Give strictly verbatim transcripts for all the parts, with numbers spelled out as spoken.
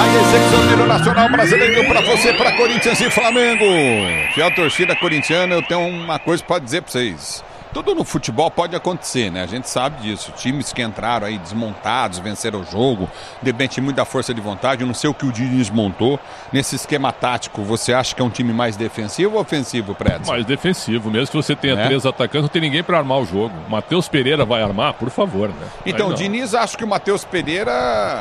A execução do Nacional Brasileiro para você, para Corinthians e Flamengo. Fiel torcida corintiana, eu tenho uma coisa para dizer para vocês. Tudo no futebol pode acontecer, né? A gente sabe disso. Times que entraram aí desmontados, venceram o jogo, depende muito da força de vontade. Eu não sei o que o Diniz montou. Nesse esquema tático, você acha que é um time mais defensivo ou ofensivo, Prédio? Mais defensivo. Mesmo que você tenha é. três atacantes, não tem ninguém para armar o jogo. Matheus Pereira vai armar, por favor, né? Então, o Diniz acha que o Matheus Pereira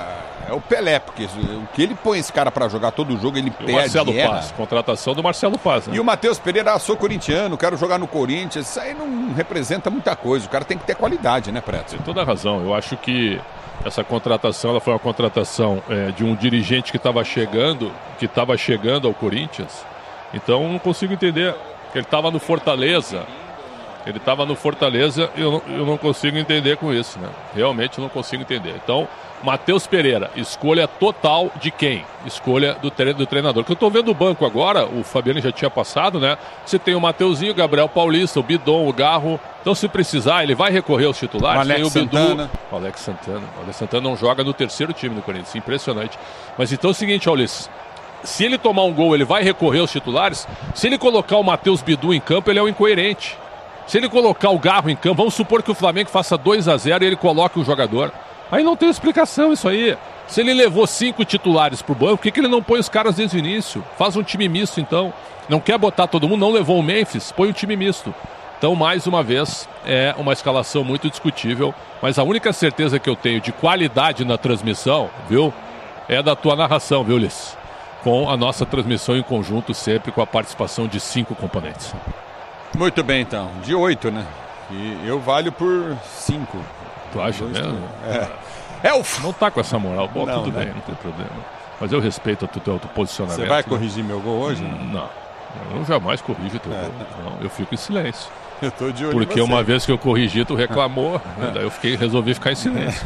é o Pelé, porque o que ele põe esse cara para jogar todo o jogo, ele e perde. O Marcelo Paz, contratação do Marcelo Paz. Né? E o Matheus Pereira, ah, sou corintiano, quero jogar no Corinthians. Isso aí não representa muita coisa. O cara tem que ter qualidade, né, Preto? Tem toda a razão. Eu acho que essa contratação, ela foi uma contratação é, de um dirigente que estava chegando, que estava chegando ao Corinthians. Então, não consigo entender. Ele estava no Fortaleza. Ele estava no Fortaleza e eu não, eu não consigo entender com isso, né? Realmente não consigo entender. Então, Matheus Pereira, escolha total de quem? Escolha do, tre do treinador. Que eu estou vendo o banco agora, o Fabiano já tinha passado, né? Você tem o Mateuzinho, o Gabriel Paulista, o Bidon, o Garro. Então, se precisar, ele vai recorrer aos titulares. O Alex tem o Santana. Bidu, o Alex Santana. O Alex Santana não joga no terceiro time do Corinthians. Impressionante. Mas então é o seguinte, Ulisses. Se ele tomar um gol, ele vai recorrer aos titulares. Se ele colocar o Matheus Bidu em campo, ele é um incoerente. Se ele colocar o Garro em campo, vamos supor que o Flamengo faça dois a zero e ele coloque o jogador. Aí não tem explicação isso aí. Se ele levou cinco titulares pro banco, por que, que ele não põe os caras desde o início? Faz um time misto, então. Não quer botar todo mundo, não levou o Memphis, põe um time misto. Então, mais uma vez, é uma escalação muito discutível. Mas a única certeza que eu tenho de qualidade na transmissão, viu? É da tua narração, viu, Ulisses? Com a nossa transmissão em conjunto, sempre com a participação de cinco componentes. Muito bem, então. De oito, né? E eu valho por cinco. Tu acha Dois, mesmo? É. é o... Não tá com essa moral. Bom, não, tudo né? bem, não tem problema. Mas eu respeito o teu posicionamento. Você vai né? corrigir meu gol hoje? Não. Eu jamais corrijo teu é. gol. Não, eu fico em silêncio. Eu tô de olho Porque em você. Uma vez que eu corrigi, tu reclamou. Daí eu fiquei, resolvi ficar em silêncio.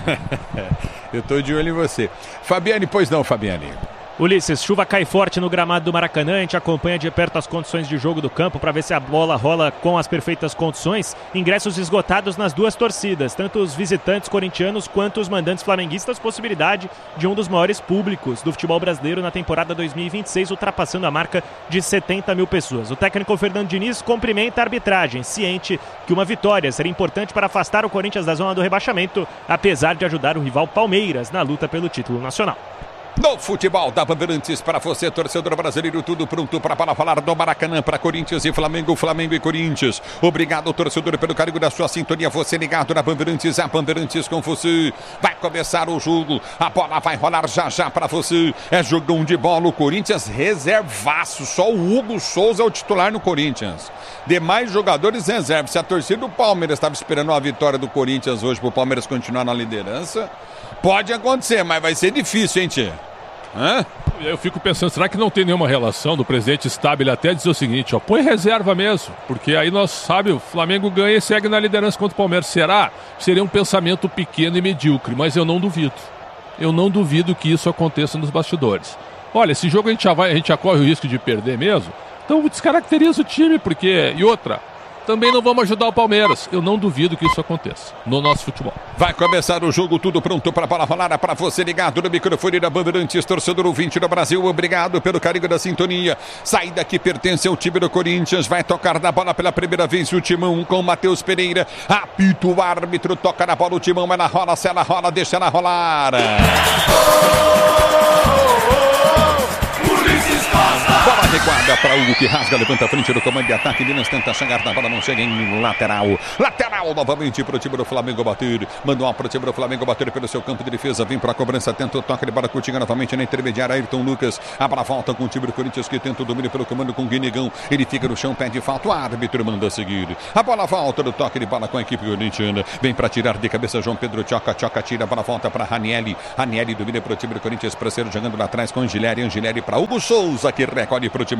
Eu tô de olho em você. Fabiane, pois não, Fabiane. Ulisses, chuva cai forte no gramado do Maracanã, a gente acompanha de perto as condições de jogo do campo para ver se a bola rola com as perfeitas condições. Ingressos esgotados nas duas torcidas, tanto os visitantes corintianos quanto os mandantes flamenguistas, possibilidade de um dos maiores públicos do futebol brasileiro na temporada dois mil e vinte e seis, ultrapassando a marca de setenta mil pessoas. O técnico Fernando Diniz cumprimenta a arbitragem, ciente que uma vitória seria importante para afastar o Corinthians da zona do rebaixamento, apesar de ajudar o rival Palmeiras na luta pelo título nacional. No futebol da Bandeirantes, para você, torcedor brasileiro, tudo pronto para falar do Maracanã, para Corinthians e Flamengo, Flamengo e Corinthians. Obrigado, torcedor, pelo carinho da sua sintonia. Você ligado na Bandeirantes, a Bandeirantes com você. Vai começar o jogo, a bola vai rolar já já para você. É jogão de bola, o Corinthians reservaço. Só o Hugo Souza é o titular no Corinthians. Demais jogadores reservas. Se a torcida do Palmeiras estava esperando a vitória do Corinthians hoje para o Palmeiras continuar na liderança, pode acontecer, mas vai ser difícil, hein, tchê? Hã? Eu fico pensando, será que não tem nenhuma relação do presidente Stabile até dizer o seguinte, ó, põe reserva mesmo, porque aí nós, sabe, o Flamengo ganha e segue na liderança contra o Palmeiras. Será? Seria um pensamento pequeno e medíocre, mas eu não duvido. Eu não duvido que isso aconteça nos bastidores. Olha, esse jogo a gente já vai, a gente já corre o risco de perder mesmo, então descaracteriza o time, porque... E outra... Também não vamos ajudar o Palmeiras. Eu não duvido que isso aconteça no nosso futebol. Vai começar o jogo, tudo pronto para a bola rolar. Para você ligado no microfone da Bandeirantes, torcedor ouvinte do Brasil. Obrigado pelo carinho da sintonia. Saída que pertence ao time do Corinthians. Vai tocar na bola pela primeira vez o Timão com o Matheus Pereira. Apita o árbitro, toca na bola o Timão. Ela rola, se ela rola, deixa ela rolar. Bola recuada para Hugo, que rasga, levanta a frente do comando de ataque. Minas tenta chegar na bola, não chega em lateral. Lateral novamente para o time do Flamengo bater. Mandou para o time do Flamengo bater pelo seu campo de defesa. Vem para a cobrança, tenta o toque de bola. Coutinho novamente na intermediária. Ayrton Lucas. A bola volta com o time do Corinthians, que tenta o domínio pelo comando com o Guinegão. Ele fica no chão, pede falta. O árbitro manda seguir. A bola volta do toque de bola com a equipe corintiana. Vem para tirar de cabeça João Pedro Tchoca. Tchoca tira, a bola volta para Ranieri. Ranieri domina para o time do Corinthians. Praceiro jogando lá atrás com Angileri. Angileri para Hugo Souza, que recolhe para o Timão para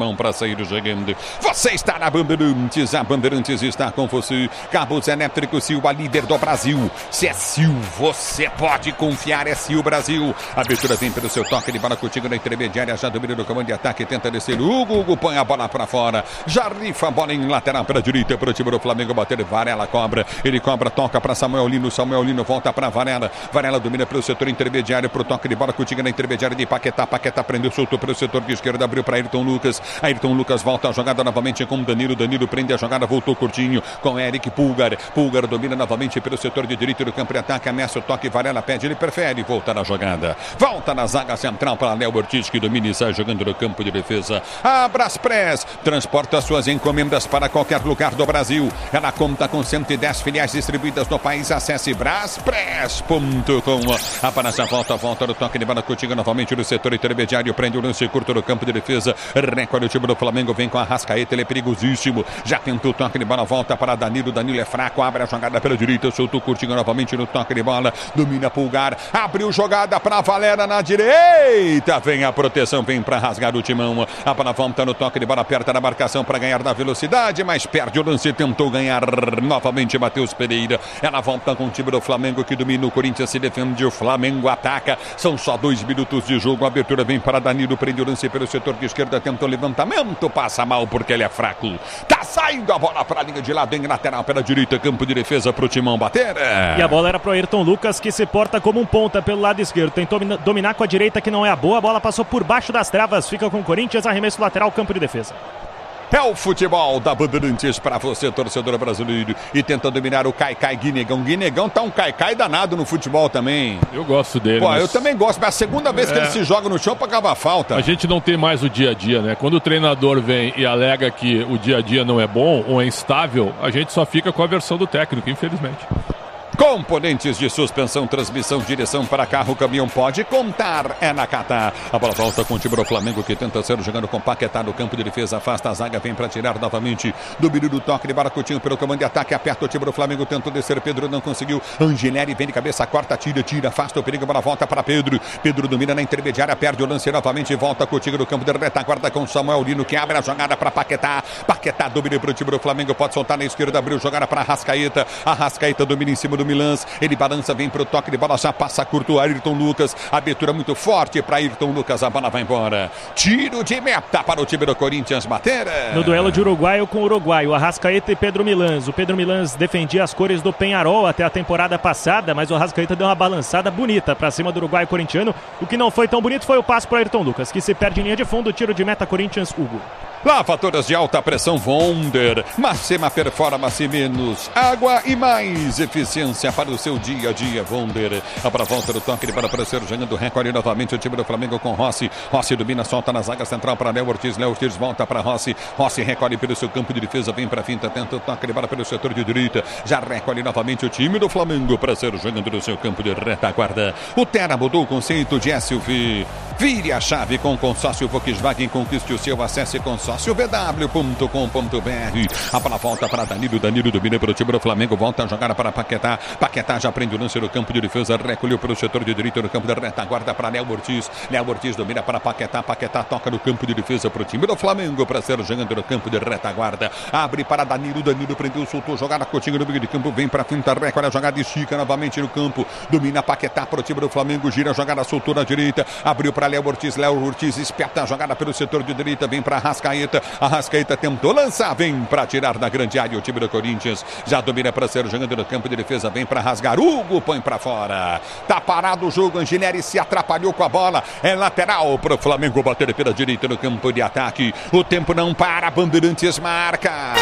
sair jogando. Você está na Bandeirantes, a Bandeirantes está com você. Cabos elétricos Sil, a líder do Brasil. Se é Sil, você pode confiar, é Sil Brasil. A abertura vem pelo seu toque de bola contigo na intermediária, já domina no comando de ataque, tenta descer. Hugo, Hugo põe a bola para fora. Já rifa a bola em lateral para a direita, para o time do Flamengo bater. Varela cobra, ele cobra, toca para Samuel Lino. Samuel Lino volta para Varela. Varela domina pelo setor intermediário, para o toque de bola contigo na intermediária de Paquetá. Paquetá prendeu, soltou pelo setor de esquerda, abriu para Ayrton Lucas. Ayrton Lucas volta a jogada novamente com Danilo. Danilo prende a jogada, voltou curtinho com Eric Pulgar. Pulgar domina novamente pelo setor de direito do campo de ataque. Ameaça o toque, Varela pede, ele prefere voltar na jogada. Volta na zaga central para Léo Ortiz, que domina e sai jogando no campo de defesa. A Braspress transporta suas encomendas para qualquer lugar do Brasil. Ela conta com cento e dez filiais distribuídas no país. Acesse braspress ponto com. Apenas a volta, volta no toque de bola contigo novamente no setor intermediário. Prende o lance curto no campo de defesa. Recolhe o time do Flamengo, vem com a Arrascaeta, ele é perigosíssimo. Já tentou o toque de bola, volta para Danilo. Danilo é fraco, abre a jogada pela direita. Soltou curtinho novamente no toque de bola. Domina Pulgar, abriu jogada para Valera na direita. Vem a proteção, vem para rasgar o timão. A bola volta no toque de bola, aperta na marcação para ganhar da velocidade, mas perde o lance. Tentou ganhar novamente Matheus Pereira. Ela volta com o time do Flamengo que domina. O Corinthians se defende, o Flamengo ataca. São só dois minutos de jogo. A abertura vem para Danilo, prende o lance pelo setor de esquerda, tenta o levantamento, passa mal porque ele é fraco. Tá saindo a bola para a linha de lado, em lateral pela direita, campo de defesa para o Timão bater. E a bola era para o Ayrton Lucas, que se porta como um ponta pelo lado esquerdo. Tentou dominar com a direita, que não é a boa. A bola passou por baixo das travas, fica com o Corinthians, arremesso lateral, campo de defesa. É o futebol da Bandeirantes para você, torcedor brasileiro. E tenta dominar o Caicai Guinegão. Guinegão tá um Caicai danado no futebol também. Eu gosto dele. Pô, mas... eu também gosto, mas é a segunda vez é... que ele se joga no chão para acabar falta. A gente não tem mais o dia a dia, né? Quando o treinador vem e alega que o dia a dia não é bom ou é instável, a gente só fica com a versão do técnico, infelizmente. Componentes de suspensão, transmissão, direção para carro, caminhão pode contar, é na Catar. A bola volta com o time do Flamengo que tenta ser jogando com Paquetá no campo de defesa, afasta a zaga, vem para tirar novamente. Domínio do toque de Baracutinho pelo comando de ataque, aperta o time do Flamengo, tentou descer, Pedro não conseguiu. Angeleri vem de cabeça, corta, tira, tira, afasta o perigo, a bola volta para Pedro. Pedro domina na intermediária, perde o lance novamente, volta com o time do campo de retaguarda com Samuel Lino que abre a jogada para Paquetá. Paquetá domina para o time do Flamengo, pode soltar na esquerda, abriu jogada para Arrascaeta. Arrascaeta domina em cima do Milans, ele balança, vem pro toque de bola, já passa curto, Ayrton Lucas, abertura muito forte para Ayrton Lucas, a bola vai embora, tiro de meta para o time do Corinthians bater. No duelo de uruguaio com uruguaio, Arrascaeta e Pedro Milans. O Pedro Milans defendia as cores do Penharol até a temporada passada, mas o Arrascaeta deu uma balançada bonita para cima do uruguaio corintiano. O que não foi tão bonito foi o passe para Ayrton Lucas, que se perde em linha de fundo, tiro de meta Corinthians, Hugo. Lavadoras de alta pressão Wonder, máxima performance menos água e mais eficiência para o seu dia a dia. Wonder, a para volta do toque de bola para ser jogando, recolhe novamente o time do Flamengo com Rossi. Rossi domina, solta na zaga central para Léo Ortiz. Léo Ortiz volta para Rossi. Rossi recolhe pelo seu campo de defesa, vem para a finta, tenta o toque de bola pelo setor de direita. Já recolhe novamente o time do Flamengo para ser jogando no seu campo de retaguarda. O Terra mudou o conceito de S U V. Vire a chave com consórcio Volkswagen, conquiste o seu, acesse consórcio v w ponto com ponto b r. A bola volta para Danilo, Danilo domina pelo time do Flamengo, volta a jogar para Paquetá, Paquetá já prende o lance no campo de defesa, recolheu pelo setor de direito no campo da retaguarda para Léo Ortiz, Léo Ortiz domina para Paquetá, Paquetá toca no campo de defesa para o time do Flamengo para ser jogando no campo de retaguarda, abre para Danilo, Danilo prendeu, soltou, jogada Coutinho no meio de campo, vem para a finta, recolhe a jogada, estica novamente no campo, domina Paquetá para o time do Flamengo, gira a jogada, soltou na direita, abriu para Léo Ortiz, Léo Ortiz espeta a jogada pelo setor de direita, vem para Arrascaeta, Arrascaeta tentou lançar, vem para tirar da grande área o time do Corinthians, já domina para ser jogando no campo de defesa, vem para rasgar, Hugo põe para fora, tá parado o jogo, Angeleri se atrapalhou com a bola, é lateral para o Flamengo bater pela direita no campo de ataque, o tempo não para, Bandeirantes marca.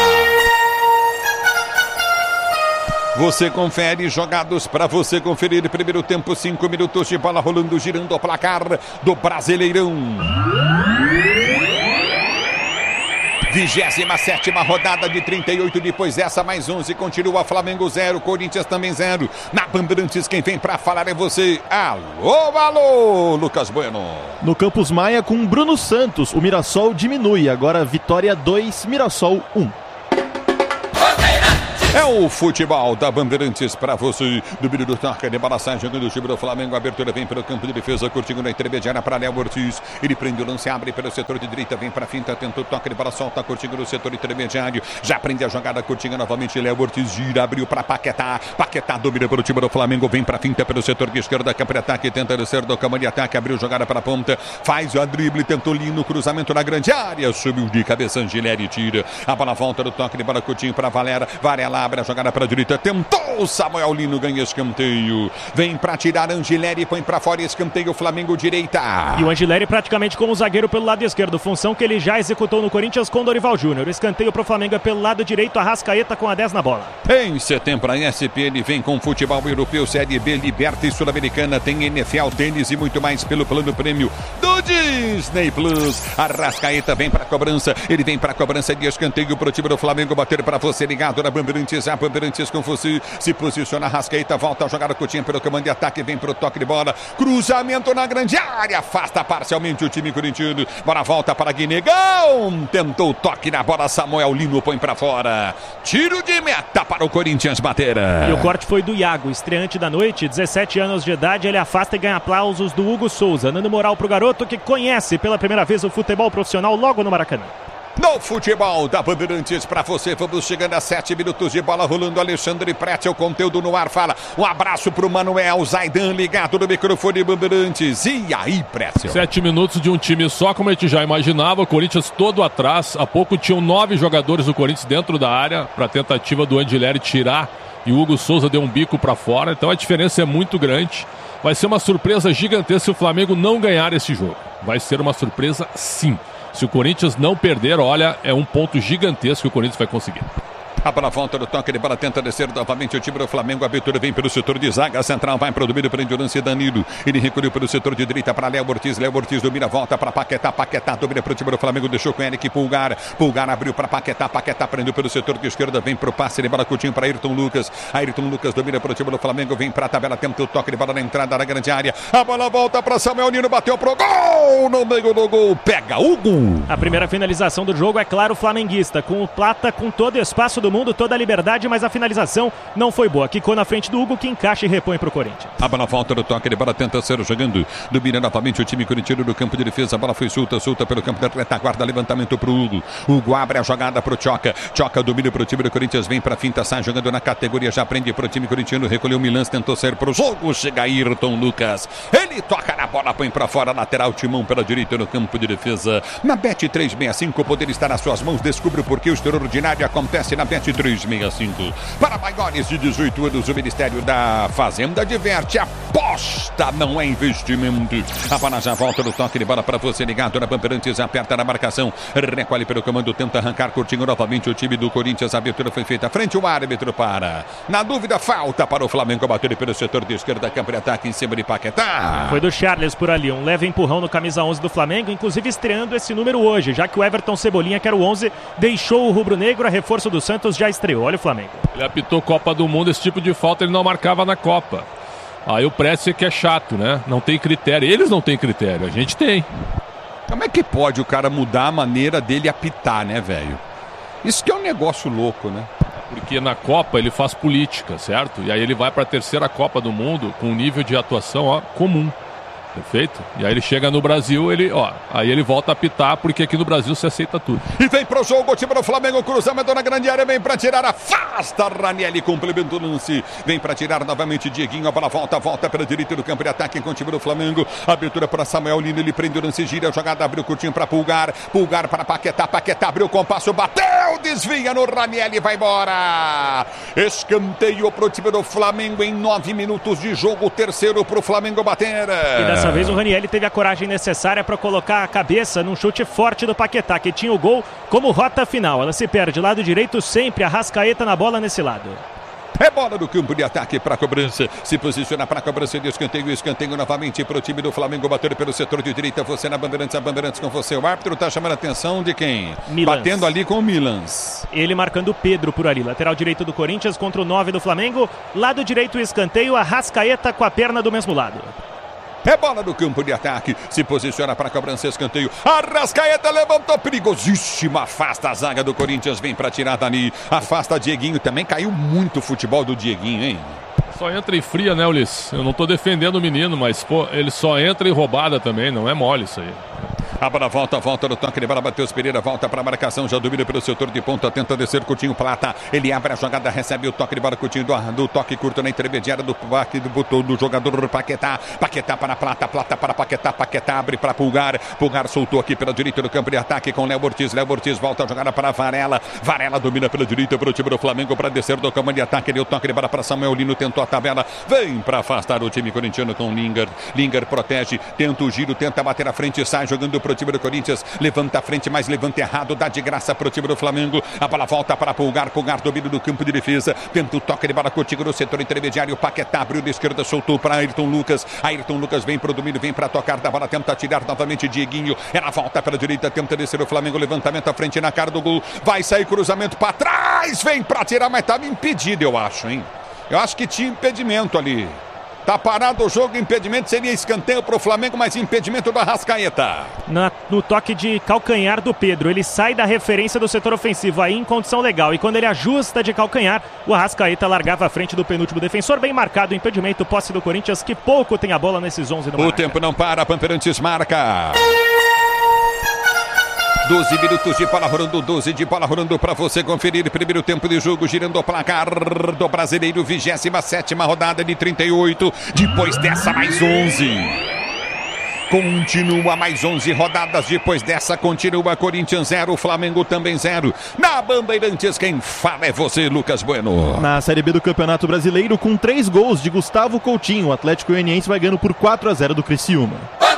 Você confere, jogados para você conferir. Primeiro tempo, cinco minutos de bola rolando, girando o placar do Brasileirão. vigésima sétima rodada de trinta e oito, depois essa mais onze, continua Flamengo zero, Corinthians também zero. Na Bandeirantes quem vem para falar é você. Alô, alô, Lucas Bueno. No Campus Maia com Bruno Santos, o Mirassol diminui, agora Vitória dois, Mirassol um. É o futebol da Bandeirantes para você. Domínio do toque de bola, sai jogando o time do Flamengo. A abertura vem pelo campo de defesa, curtindo na intermediária para Léo Ortiz. Ele prende o lance, abre pelo setor de direita, vem para a finta, tentou toque de bola, solta, curtindo no setor intermediário. Já prende a jogada, curtindo novamente. Léo Ortiz gira, abriu para Paquetá. Paquetá domina pelo time do Flamengo, vem para a finta pelo setor de esquerda, campo de ataque, tenta descer do campo de ataque, abriu jogada para a ponta, faz o drible, tentou Lino, cruzamento na grande área, subiu de cabeça, Angileri tira. A bola volta do toque de bola, curtinho para Valera. Varela abre a jogada para a direita, tentou Samuel Lino, ganha escanteio, vem para tirar Angileri, põe para fora, escanteio Flamengo direita. E o Angileri praticamente como zagueiro pelo lado esquerdo, função que ele já executou no Corinthians com Dorival Júnior. Escanteio para o Flamengo é pelo lado direito, Arrascaeta com a dez na bola. Em setembro a S P N vem com futebol europeu, Série B, Liberta e Sul-Americana, tem N F L, tênis e muito mais pelo plano prêmio do Disney Plus. Arrascaeta vem para a cobrança, ele vem para a cobrança de escanteio para o time do Flamengo, bater para você ligado na Bandeirantes, a Bandeirantes com você, se posiciona Arrascaeta, volta a jogar a Coutinho pelo comando de ataque, vem para o toque de bola, cruzamento na grande área, afasta parcialmente o time corintiano, bola volta para Guinegão, tentou o toque na bola, Samuel Lino põe para fora, tiro de meta para o Corinthians bater. E o corte foi do Iago, estreante da noite, dezessete anos de idade, ele afasta e ganha aplausos do Hugo Souza, dando moral pro garoto que conhece pela primeira vez o futebol profissional logo no Maracanã. No futebol da Bandeirantes para você, vamos chegando a sete minutos de bola rolando. Alexandre Pretzel, conteúdo no ar, fala. Um abraço pro Manuel Zaidan, ligado no microfone Bandeirantes. E aí, Pretzel? Sete minutos de um time só, como a gente já imaginava. O Corinthians todo atrás. Há pouco tinham nove jogadores do Corinthians dentro da área para tentativa do Angileri tirar. E o Hugo Souza deu um bico para fora. Então a diferença é muito grande. Vai ser uma surpresa gigantesca se o Flamengo não ganhar esse jogo. Vai ser uma surpresa, sim. Se o Corinthians não perder, olha, é um ponto gigantesco que o Corinthians vai conseguir. A bola volta do toque de bola, tenta descer novamente o time do Flamengo. A abertura vem pelo setor de zaga central, vai para o domínio, prende o lance Danilo. Ele recolheu pelo setor de direita para Léo Ortiz. Léo Ortiz domina, volta para Paquetá. Paquetá domina para o time do Flamengo, deixou com Eric Pulgar. Pulgar abriu para Paquetá. Paquetá prendeu pelo setor de esquerda, vem para o passe de bola, Coutinho para Ayrton Lucas. Ayrton Lucas domina para o time do Flamengo, vem para a tabela, tenta o toque de bola na entrada da grande área. A bola volta para Samuel Lino, bateu pro gol, no meio do gol, pega Hugo. A primeira finalização do jogo é claro flamenguista, com o Plata com todo o espaço do mundo, toda a liberdade, mas a finalização não foi boa. Quicou na frente do Hugo, que encaixa e repõe para o Corinthians. A bola volta no toque de bola, tenta ser jogando. Domina novamente o time corintiano no campo de defesa. A bola foi solta, solta pelo campo da retaguarda. Levantamento para o Hugo. Hugo abre a jogada para o Tchoca. Tchoca domina para o time do Corinthians. Vem para a finta, sai jogando na categoria. Já prende para o time corintiano. Recolheu o Milan, tentou sair para o jogo. Chega Ayrton Lucas. Ele toca na bola, põe para fora. Lateral, Timão pela direita no campo de defesa. Na Bet trezentos e sessenta e cinco, o poder está nas suas mãos. Descubra o porquê o extraordinário acontece na Bet trezentos e sessenta e cinco. Para maiores de dezoito anos, o Ministério da Fazenda diverte. Aposta não é investimento. A bola já volta no toque de bola para você ligado na Bandeirantes, aperta na marcação, recolhe pelo comando, tenta arrancar, curtindo novamente o time do Corinthians. A abertura foi feita frente, o árbitro para. Na dúvida, falta para o Flamengo bater pelo setor de esquerda, campo de ataque em cima de Paquetá. Foi do Charles por ali, um leve empurrão no camisa onze do Flamengo, inclusive estreando esse número hoje, já que o Everton Cebolinha, que era o onze, deixou o rubro-negro. A reforço do Santos já estreou. Olha o Flamengo. Ele apitou Copa do Mundo, esse tipo de falta ele não marcava na Copa. Aí o Pretzel que é chato, né? Não tem critério. Eles não têm critério, a gente tem. Como é que pode o cara mudar a maneira dele apitar, né, velho? Isso que é um negócio louco, né? Porque na Copa ele faz política, certo? E aí ele vai para a terceira Copa do Mundo com um nível de atuação, ó, comum. Perfeito? E aí ele chega no Brasil, ele, ó, aí ele volta a apitar, porque aqui no Brasil se aceita tudo. E vem pro jogo o time do Flamengo, cruzamento na grande área, vem pra tirar, afasta Ranieri, complementa o lance, vem pra tirar novamente Dieguinho, a bola volta, volta pela direita do campo de ataque com o time do Flamengo, abertura para Samuel Lino, ele prende o lance, gira a jogada, abriu curtinho para Pulgar, Pulgar para Paquetá, Paquetá abriu o compasso, bateu, desvia no Ranieri, vai embora, escanteio pro time do Flamengo em nove minutos de jogo, terceiro pro Flamengo bater. E dessa vez o Ranieri teve a coragem necessária para colocar a cabeça num chute forte do Paquetá, que tinha o gol como rota final. Ela se perde lado direito sempre, Arrascaeta na bola nesse lado. É bola do campo de ataque para a cobrança. Se posiciona para a cobrança de escanteio. Escanteio novamente para o time do Flamengo. Bater pelo setor de direita. Você na Bandeirantes, a Bandeirantes com você. O árbitro está chamando a atenção de quem? Milans. Batendo ali com o Milans. Ele marcando o Pedro por ali. Lateral direito do Corinthians contra o nove do Flamengo. Lado direito, escanteio. Arrascaeta com a perna do mesmo lado. É bola no campo de ataque. Se posiciona para a cobrança, escanteio. Arrascaeta levantou, perigosíssima. Afasta a zaga do Corinthians, vem para tirar dali. Afasta Dieguinho, também caiu muito o futebol do Dieguinho, hein? Só entra em fria, né, Ulisses? Eu não tô defendendo o menino, mas pô, ele só entra em roubada também, não é mole isso aí. A bola volta, volta no toque de bola, Matheus Pereira volta para a marcação, já domina pelo setor de ponta, tenta descer Coutinho Plata, ele abre a jogada, recebe o toque de bola, Coutinho do, do toque curto na intermediária do, do, do jogador Paquetá, Paquetá para Plata, Plata para Paquetá, Paquetá abre para Pulgar, Pulgar soltou aqui pela direita do campo de ataque com Léo Ortiz, Léo Ortiz volta a jogada para Varela, Varela domina pela direita para o time do Flamengo para descer do campo de ataque, deu toque de bola para Samuel Lino, tentou a tabela, vem para afastar o time corintiano com Lingard, Lingard protege, tenta o giro, tenta bater à frente, sai jogando para o time do Corinthians, levanta a frente, mas levanta errado, dá de graça para o time do Flamengo, a bola volta para Pulgar, Pulgar domina do campo de defesa, tenta o toque de bola contigo no setor intermediário, Paquetá abriu da esquerda, soltou para Ayrton Lucas, Ayrton Lucas vem para o domínio, vem para tocar da bola, tenta tirar novamente Dieguinho, ela volta pela direita, tenta descer o Flamengo, levantamento à frente na cara do gol, vai sair cruzamento para trás, vem para tirar, mas estava impedido, eu acho, hein? Eu acho que tinha impedimento ali. Tá parado o jogo, impedimento seria escanteio para o Flamengo, mas impedimento do Arrascaeta. Na, no toque de calcanhar do Pedro, ele sai da referência do setor ofensivo aí em condição legal. E quando ele ajusta de calcanhar, o Arrascaeta largava à frente do penúltimo defensor. Bem marcado o impedimento, posse do Corinthians, que pouco tem a bola nesses onze do Maraca. O tempo não para, Pamperantes marca. doze minutos de bola rolando, doze de bola rolando para você conferir. Primeiro tempo de jogo, girando o placar do Brasileiro, vigésima sétima rodada de trinta e oito. Depois dessa, mais onze. Continua mais onze rodadas. Depois dessa, continua Corinthians zero, Flamengo também zero. Na Bandeirantes, quem fala é você, Lucas Bueno. Na Série B do Campeonato Brasileiro, com três gols de Gustavo Coutinho, o Atlético Goianiense vai ganhando por quatro a zero do Criciúma.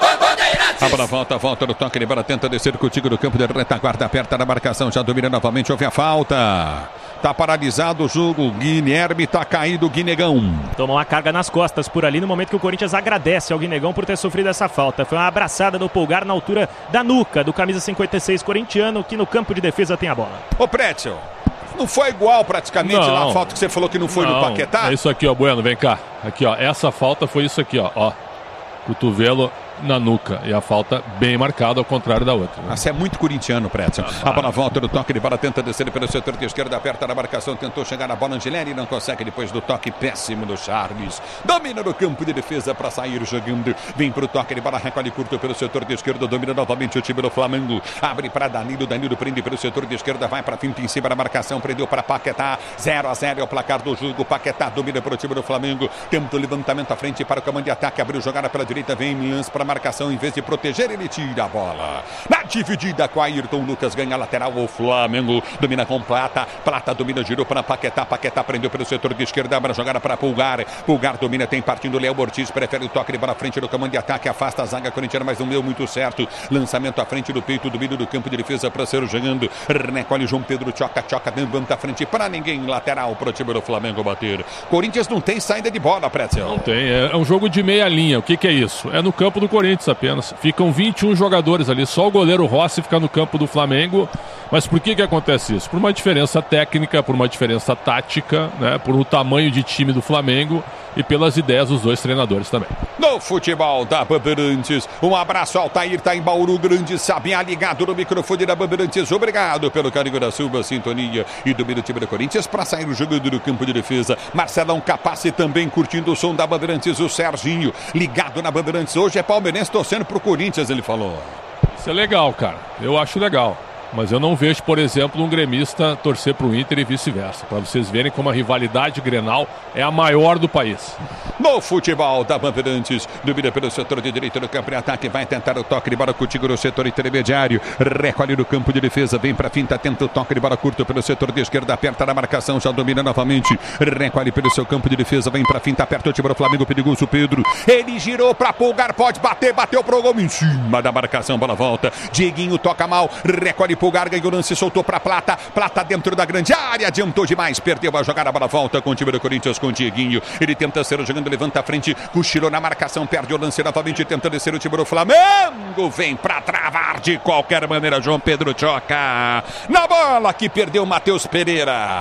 A bola volta, volta no toque de bola, tenta descer contigo do campo de retaguarda, aperta na marcação, já domina novamente, houve a falta. Tá paralisado o jogo, Guilherme tá caído, Guinegão. Tomou uma carga nas costas por ali no momento que o Corinthians agradece ao Guinegão por ter sofrido essa falta. Foi uma abraçada do Pulgar na altura da nuca do camisa cinquenta e seis corintiano, que no campo de defesa tem a bola. Ô Pretzel, não foi igual praticamente não, lá a falta que você falou que não foi não, no Paquetá? É isso aqui, ó, Bueno, vem cá. Aqui, ó, essa falta foi isso aqui, ó, ó. Cotovelo na nuca. E a falta bem marcada, ao contrário da outra. Né? Você é muito corintiano, Pretzel. Ah, a bola volta no toque de bola, tenta descer pelo setor de esquerda, aperta na marcação, tentou chegar na bola, Angelini não consegue depois do toque péssimo do Charles. Domina no campo de defesa para sair jogando. Vem pro toque de bola, recolhe curto pelo setor de esquerda, domina novamente o time do Flamengo. Abre para Danilo, Danilo prende pelo setor de esquerda, vai para finta em cima da marcação, prendeu para Paquetá. zero a zero é o placar do jogo. Paquetá domina pro time do Flamengo. Tenta o levantamento à frente para o comando de ataque, abriu jogada pela direita, vem lance para marcação, em vez de proteger, ele tira a bola. Na dividida com Ayrton Lucas, ganha a lateral, o Flamengo domina com Plata, Plata domina, girou para Paquetá, Paquetá prendeu pelo setor de esquerda, abre a jogada para Pulgar, Pulgar domina, tem partindo Léo Ortiz, prefere o toque de bola à frente do comando de ataque, afasta a zaga corintiana, mas não deu muito certo, lançamento à frente do peito, domínio do campo de defesa para ser jogando, recolhe João Pedro, choca, choca, levanta à frente para ninguém, lateral para o time do Flamengo bater. Corinthians não tem saída de bola, Pretzel. Não tem, é um jogo de meia linha, o que que é isso? É no campo do Corinthians apenas. Ficam vinte e um jogadores ali, só o goleiro Rossi fica no campo do Flamengo. Mas por que que acontece isso? Por uma diferença técnica, por uma diferença tática, né? Por o tamanho de time do Flamengo e pelas ideias dos dois treinadores também. No futebol da Bandeirantes, um abraço ao Tair, tá em Bauru, grande Sabiá, ligado no microfone da Bandeirantes. Obrigado pelo carinho da sua sintonia e do meio do time do Corinthians para sair jogando no campo de defesa. Marcelão Capace também curtindo o som da Bandeirantes, o Serginho ligado na Bandeirantes. Hoje é palmeirense torcendo pro Corinthians, ele falou. Isso é legal, cara. Eu acho legal. Mas eu não vejo, por exemplo, um gremista torcer para o Inter e vice-versa. Para vocês verem como a rivalidade Grenal é a maior do país. No futebol da Bandeirantes, domina pelo setor de direita do campo de ataque, vai tentar o toque de bola contigo no setor intermediário, recolhe no campo de defesa, vem para finta, tenta o toque de bola curto pelo setor de esquerda, aperta na marcação, já domina novamente, recolhe pelo seu campo de defesa, vem para finta, aperta o time do Flamengo, perigoso Pedro, ele girou para Pulgar, pode bater, bateu pro gol em cima da marcação, bola volta, Dieguinho toca mal, recolhe Pulgar, ganhou o lance, soltou para Plata, Plata dentro da grande área, adiantou demais, perdeu a jogada, a bola volta com o time do Corinthians, com o Dieguinho, ele tenta ser jogando, levanta a frente, cochilou na marcação, perde o lance novamente, tenta descer o time do Flamengo, vem para travar de qualquer maneira, João Pedro choca na bola que perdeu Matheus Pereira.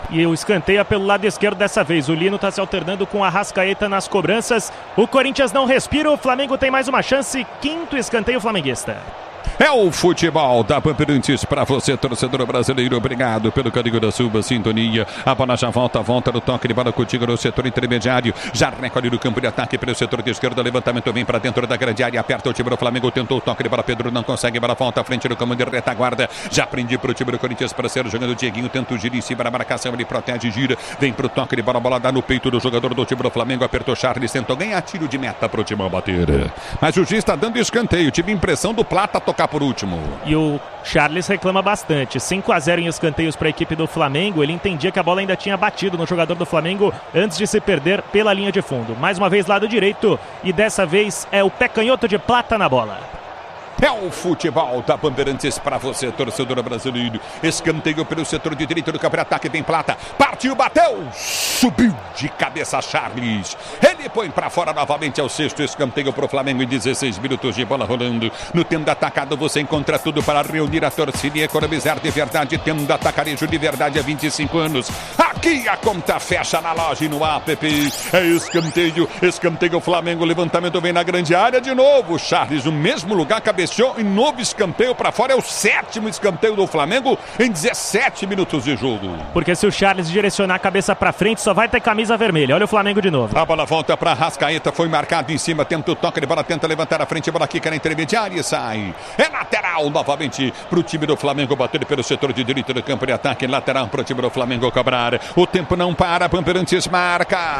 E o escanteio é pelo lado esquerdo dessa vez. O Lino está se alternando com a Arrascaeta nas cobranças. O Corinthians não respira, o Flamengo tem mais uma chance. Quinto escanteio flamenguista. É o futebol da Bandeirantes para você, torcedor brasileiro. Obrigado pelo carinho da sua sintonia. A bola já volta, volta no toque de bola contigo no setor intermediário. Já recolhe no campo de ataque pelo setor de esquerda. Levantamento vem para dentro da grande área. Aperta o time do Flamengo. Tentou o toque de bola. Pedro não consegue. Bola volta à frente no comando de retaguarda. Já prende para o time do Corinthians para ser jogando o Dieguinho. Tenta o giro em cima da marcação. Ele protege, gira. Vem para o toque de bola. A bola dá no peito do jogador do time do Flamengo. Apertou Charles. Tentou ganhar tiro de meta para o time bater. Mas o juiz está dando escanteio. Tive impressão do Plata tocar por último. E o Charles reclama bastante. cinco a zero em escanteios para a equipe do Flamengo. Ele entendia que a bola ainda tinha batido no jogador do Flamengo antes de se perder pela linha de fundo. Mais uma vez lado direito e dessa vez é o pé canhoto de Plata na bola. É o futebol da Bandeirantes para você, torcedor brasileiro. Escanteio pelo setor de direito do campo de ataque. Tem Plata. Partiu, bateu. Subiu de cabeça Charles. Ele põe para fora novamente. É o sexto escanteio para o Flamengo em dezesseis minutos de bola rolando. No tempo atacado você encontra tudo para reunir a torcida e economizar de verdade. Tendo atacarejo de verdade há vinte e cinco anos. Aqui a conta fecha na loja e no app. É escanteio. Escanteio Flamengo. Levantamento vem na grande área de novo. Charles no mesmo lugar, cabeça. E novo escanteio para fora, é o sétimo escanteio do Flamengo em dezessete minutos de jogo. Porque se o Charles direcionar a cabeça para frente, só vai ter camisa vermelha. Olha o Flamengo de novo. A bola volta para Arrascaeta, foi marcado em cima, tenta o toque de bola, tenta levantar a frente, a bola quica na intermediária e sai. É lateral novamente para o time do Flamengo, bater pelo setor de direito do campo de ataque, lateral para o time do Flamengo cobrar. O tempo não para, Bandeirantes marca.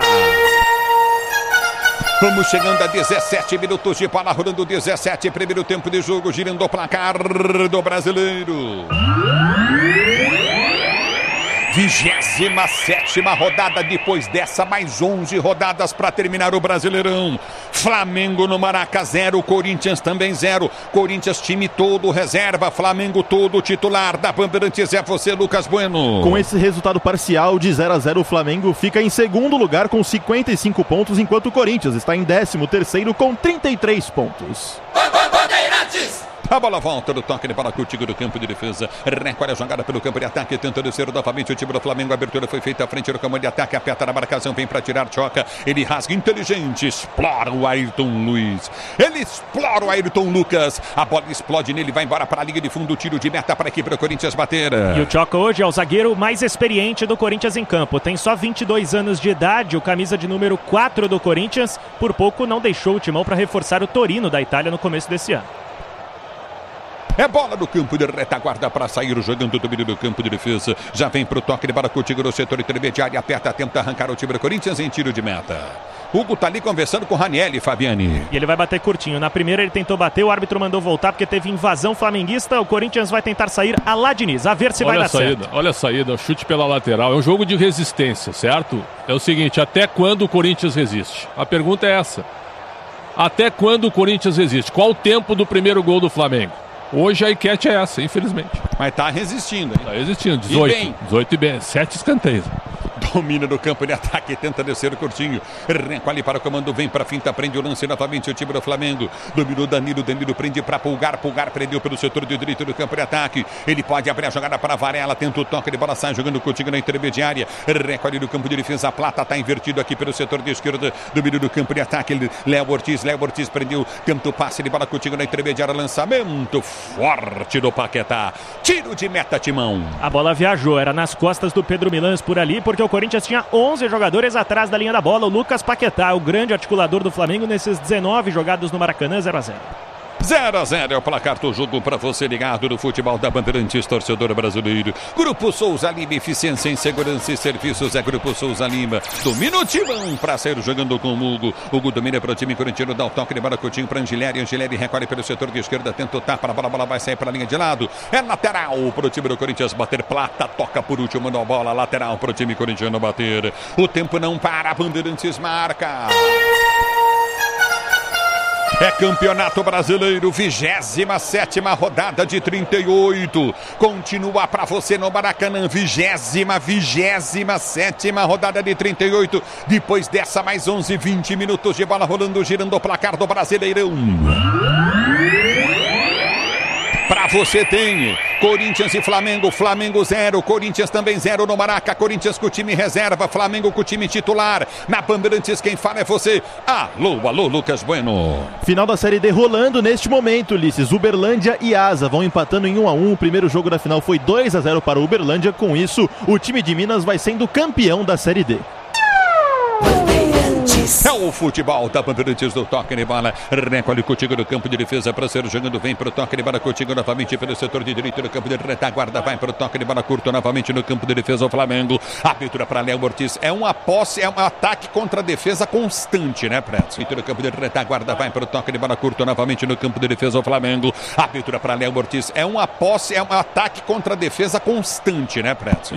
Vamos chegando a dezessete minutos de bola rolando, dezessete, primeiro tempo de jogo, girando o placar do brasileiro. vigésima sétima rodada, depois dessa mais onze rodadas para terminar o Brasileirão. Flamengo no Maraca zero, Corinthians também zero. Corinthians time todo reserva, Flamengo todo titular. Da Bandeirantes é você, Lucas Bueno. Com esse resultado parcial de zero a zero, o Flamengo fica em segundo lugar com cinquenta e cinco pontos, enquanto o Corinthians está em décimo terceiro com trinta e três pontos. Bandeirantes! A bola volta do toque de bola contigo do campo de defesa. Recolhe a jogada pelo campo de ataque, tentando descer novamente o time do Flamengo. A abertura foi feita à frente do campo de ataque. Aperta na marcação, vem para tirar, choca. Ele rasga inteligente, explora o Ayrton Luiz. Ele explora o Ayrton Lucas. A bola explode nele, vai embora para a linha de fundo. Tiro de meta para a equipe do Corinthians bater. E o Choca hoje é o zagueiro mais experiente do Corinthians em campo. Tem só vinte e dois anos de idade. O camisa de número quatro do Corinthians. Por pouco não deixou o timão para reforçar o Torino da Itália no começo desse ano. É bola no campo de retaguarda para sair jogando o domínio do campo de defesa. Já vem para o toque de bola contigo no setor intermediário. Aperta, tenta arrancar o time do Corinthians em tiro de meta. Hugo tá ali conversando com o Ranieri, Fabiani. E ele vai bater curtinho. Na primeira ele tentou bater, o árbitro mandou voltar porque teve invasão flamenguista. O Corinthians vai tentar sair a lá Diniz, a ver se olha vai dar a saída, certo. Olha a saída, o chute pela lateral. É um jogo de resistência, certo? É o seguinte, até quando o Corinthians resiste? A pergunta é essa. Até quando o Corinthians resiste? Qual o tempo do primeiro gol do Flamengo? Hoje a enquete é essa, infelizmente. Mas tá resistindo, hein? Tá resistindo, dezoito. E bem. dezoito e bem, sete escanteios. Domina no campo de ataque, tenta descer o curtinho. Recolhe para o comando, vem para a finta, prende o lance novamente o time do Flamengo. Dominou Danilo, Danilo prende para Pulgar, Pulgar prendeu pelo setor de direito do campo de ataque. Ele pode abrir a jogada para Varela, tenta o toque de bola, sai jogando contigo na intermediária. Recolhe no campo de defesa, a Plata está invertido aqui pelo setor de esquerda. Domínio do campo de ataque, Léo Ortiz, Léo Ortiz prendeu, tenta o passe de bola contigo na intermediária, lançamento forte do Paquetá. Tiro de meta, Timão. A bola viajou, era nas costas do Pedro Milans por ali, porque o Corinthians tinha onze jogadores atrás da linha da bola. O Lucas Paquetá, o grande articulador do Flamengo nesses dezenove jogados no Maracanã, zero a zero. zero a zero é o placar do jogo para você ligado no futebol da Bandeirantes, torcedor brasileiro. Grupo Souza Lima, eficiência em segurança e serviços é Grupo Souza Lima. Domina o Timão para sair jogando com o Hugo. Hugo domina para o time corintiano, dá o toque de bola curtinho para Angileri. Angileri recolhe pelo setor de esquerda, tenta o tapa, a bola, a bola vai sair para a linha de lado. É lateral para o time do Corinthians bater. Plata toca por último na bola, lateral para o time corintiano bater. O tempo não para, a Bandeirantes marca. É Campeonato Brasileiro, vigésima sétima rodada de trinta e oito. Continua para você no Maracanã, vigésima, vigésima sétima rodada de trinta e oito. Depois dessa, mais onze, vinte minutos de bola rolando, girando o placar do Brasileirão. Para você tem Corinthians e Flamengo, Flamengo zero, Corinthians também zero no Maraca, Corinthians com o time reserva, Flamengo com o time titular. Na Bandeirantes quem fala é você. Alô, alô, Lucas Bueno. Final da Série D rolando neste momento, Ulisses. Uberlândia e Asa vão empatando em um a um. O primeiro jogo da final foi dois a zero para o Uberlândia. Com isso, o time de Minas vai sendo campeão da Série D. É o futebol da Bandeirantes do toque de bola. Recolhe Coutinho no campo de defesa para ser jogando. Vem para o toque de bola. Coutinho novamente pelo setor de direito no campo de retaguarda. Vai para o toque de bola curto novamente no campo de defesa. O Flamengo. Abertura para Léo Ortiz. É uma posse, é um ataque contra a defesa constante, né, Preto? No campo de retaguarda. Vai para o toque de bola curto novamente no campo de defesa. O Flamengo. Abertura para Léo Ortiz. É uma posse, é um ataque contra a defesa constante, né, Preto?